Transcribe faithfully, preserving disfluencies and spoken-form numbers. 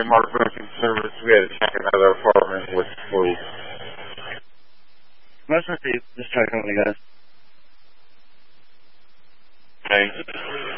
Mark Booking Service. We had to check another apartment with police. Must not be. Just checking with you guys. Okay.